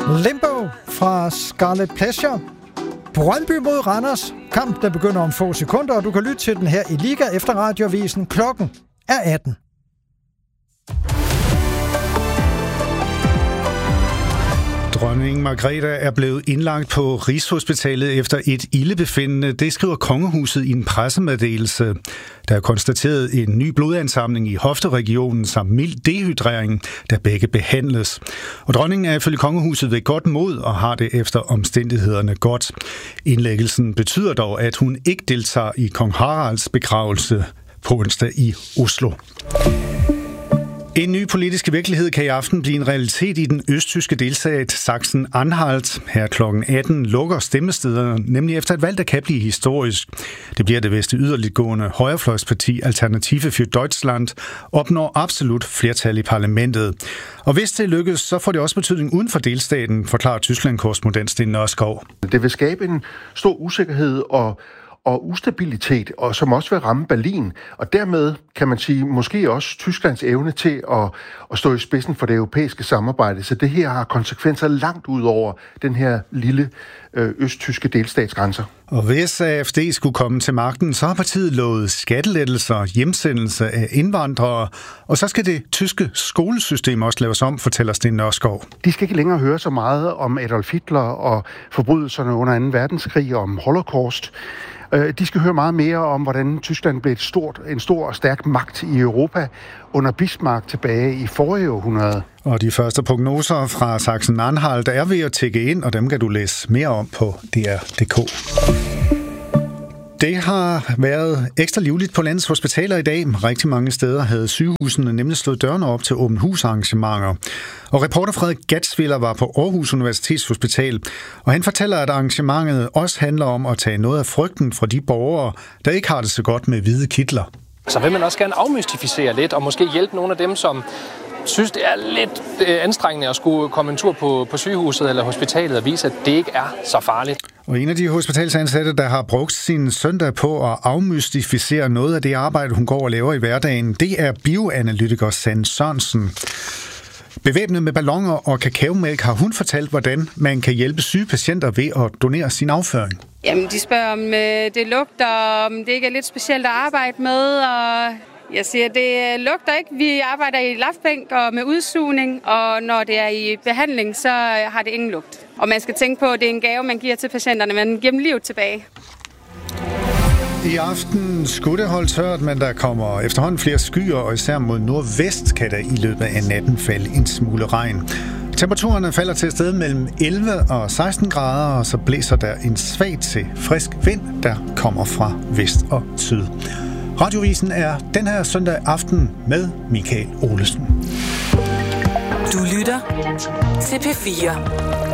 Limbo fra Scarlet Pleasure. Brøndby mod Randers. Kamp, der begynder om få sekunder, og du kan lytte til den her i Liga efter radioavisen. Klokken er 18. Dronning Margrethe er blevet indlagt på Rigshospitalet efter et ildebefindende. Det skriver kongehuset i en pressemeddelelse. Der er konstateret en ny blodansamling i hofteregionen samt mild dehydrering, der begge behandles. Og dronningen er ifølge kongehuset ved godt mod og har det efter omstændighederne godt. Indlæggelsen betyder dog, at hun ikke deltager i kong Haralds begravelse på onsdag i Oslo. En ny politisk virkelighed kan i aften blive en realitet i den østtyske delstat Sachsen-Anhalt. Her kl. 18 lukker stemmestederne, nemlig efter et valg, der kan blive historisk. Det bliver det vest yderligtgående højrefløjsparti Alternative für Deutschland opnår absolut flertal i parlamentet. Og hvis det lykkes, så får det også betydning uden for delstaten, forklarer Tyskland-korrespondent Sten Nørskov. Det vil skabe en stor usikkerhed og ustabilitet, og som også vil ramme Berlin, og dermed kan man sige, måske også Tysklands evne til at stå i spidsen for det europæiske samarbejde. Så det her har konsekvenser langt ud over den her lille østtyske delstatsgrænser. Og hvis AfD skulle komme til magten, så har partiet lovet skattelettelser, hjemsendelse af indvandrere, og så skal det tyske skolesystem også laves om, fortæller Sten Nørskov. De skal ikke længere høre så meget om Adolf Hitler og forbrydelserne under 2. verdenskrig og om Holocaust. De skal høre meget mere om, hvordan Tyskland blev en stor og stærk magt i Europa under Bismarck tilbage i forrige århundrede. Og de første prognoser fra Sachsen-Anhalt er ved at tække ind, og dem kan du læse mere om på dr.dk. Det har været ekstra livligt på landets hospitaler i dag. Rigtig mange steder havde sygehusene nemlig slået dørene op til åbent husarrangementer. Og reporter Frederik Gatsviller var på Aarhus Universitetshospital, og han fortæller, at arrangementet også handler om at tage noget af frygten fra de borgere, der ikke har det så godt med hvide kitler. Så vil man også gerne afmystificere lidt, og måske hjælpe nogle af dem, som synes, det er lidt anstrengende at skulle komme en tur på sygehuset eller hospitalet og vise, at det ikke er så farligt. Og en af de hospitalsansatte, der har brugt sin søndag på at afmystificere noget af det arbejde, hun går og laver i hverdagen, det er bioanalytiker Sanne Sørensen. Bevæbnet med balloner og kakaomælk har hun fortalt, hvordan man kan hjælpe syge patienter ved at donere sin afføring. Jamen, de spørger, om det lugter, om det ikke er lidt specielt at arbejde med, og jeg siger, det lugter ikke. Vi arbejder i lafbænk og med udsugning, og når det er i behandling, så har det ingen lugt. Og man skal tænke på, at det er en gave, man giver til patienterne. Man giver dem livet tilbage. I aften skulle det holde tørt, men der kommer efterhånden flere skyer, og især mod nordvest kan der i løbet af natten falde en smule regn. Temperaturerne falder til et sted mellem 11 og 16 grader, og så blæser der en svag til frisk vind, der kommer fra vest og syd. Radiovisen er den her søndag aften med Michael Olesen. Du lytter til P4.